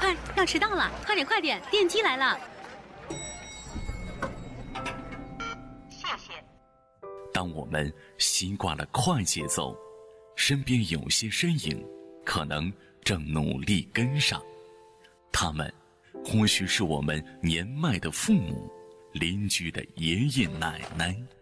快，要迟到了！快点，快点，电梯来了。 谢谢。 当我们习惯了快节奏，身边有些身影可能正努力跟上，他们或许是我们年迈的父母、邻居的爷爷奶奶。